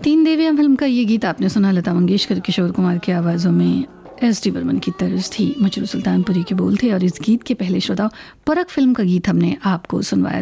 तीन देवियां फिल्म का ये गीत आपने सुना। लता मंगेशकर, किशोर कुमार की आवाज़ों में एस डी बर्मन की तर्ज थी, मजरू सुल्तानपुरी के बोल थे और इस गीत के पहले श्रोताओं परख फिल्म का गीत हमने आपको सुनवाया